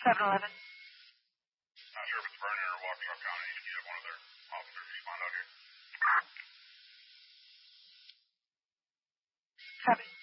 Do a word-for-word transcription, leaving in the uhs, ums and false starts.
seven eleven. Not sure if it's Vernon or Washington County. You need one of their officers respond out here. Copy.